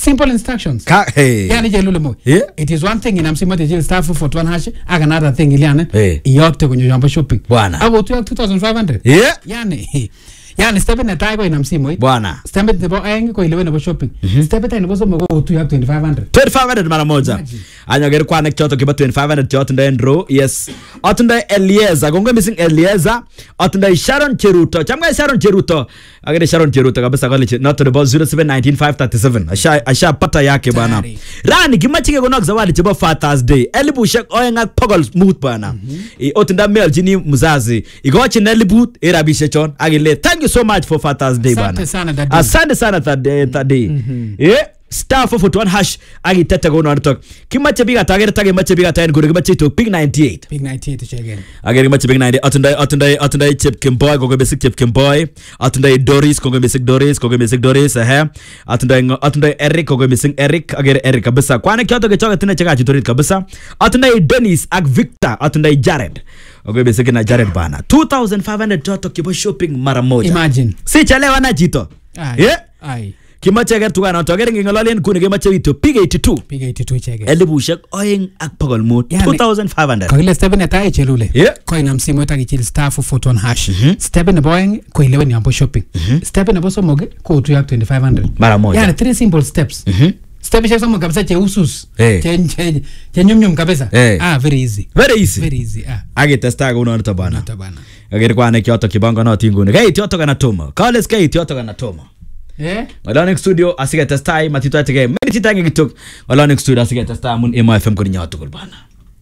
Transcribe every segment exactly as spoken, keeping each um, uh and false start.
simple instructions. Ka hey. Yani jelule mo. Yeah. It is one thing in msimu te star four four one hash aga another thing iliane. Hey. Iyokte kwenye jambo shopping. Bwana. Abo tu two thousand five hundred. Yeah. Yani yani step na tayo ina msimu. Bwana. Step nebo ayengi ko eleven nebo shopping. Step ta nebo so mo go tu twenty-five hundred. twenty-five hundred mara moja. Anyagere kwa nek choto kiba twenty-five hundred choto ndo endro. Yes. Otunda Eliezer. Gongo missing Eliezer. Otunda Sharon Cheruto. Chamga Sharon Cheruto. Agere Sharon Cheruto kabisa kali not to the ball zero seven nineteen five thirty-seven. Asha asha pata yake bana. Rani kimachi ke gonok zawadi chebo Father's Day. Elibu shek oyenga pogol smooth bana. I otunda mel jini muzazi. Igochi nelibu erabishe chon. Agile thank you so much for Father's Day bana. Asante sana that day. Asante sana that day that day. Yeah. Star four four one hash agi tete go no talk kimache biga tagere tage mache biga tayen go kimache to pig ninety-eight pig ninety-eight check again agere mache pig ninety atunda atunda atunda chip kimboy go go basic chip kimboy atunda Doris go go basic Doris go go basic Doris eh atunda atunda Eric go go basic Eric agere Eric kabisa kwane kyoto ke choka tena cheka chitorit kabisa atunda Dennis ak Victor atunda Jared go basic na Jared bana two thousand five hundred choto kibo shopping mara moja imagine si chalewa na jito yeah ai kimache ger tukana togere ngingolalen kuni kimache wito pig eighty-two pig eighty-two chege elibushek oeng ak pogol mut two thousand five hundred ko ile step ne tae chelule yeah. Ko ina msimu ta kichil star four four one hash mm -hmm. Step ne boyeng ko eleven yambo shopping mm -hmm. Step ne boso moge ko tu yak twenty-five hundred mara moja yani three simple steps mm -hmm. Step shek somo kabisa che usus hey. che che che nyum nyum kabisa hey. Ah very easy very easy very easy ah age testa go no tabana tabana agere kwa ne kyoto kibango no tingune gai kyoto kana tomo kales gai kyoto kana tomo eh Malonic studio asige testai matito atege meri titange gitok Malonic studio asige testai mun Emo F M ko nyato ko bana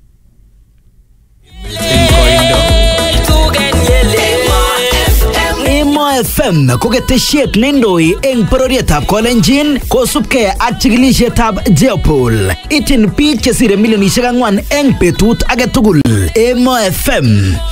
Emo F M ko geteshet nendoi eng pororietab Kolenjin kosupke ak chikilishetab Jeopol itin biik chesire milionishek angwan eng betut age tugul Emo F M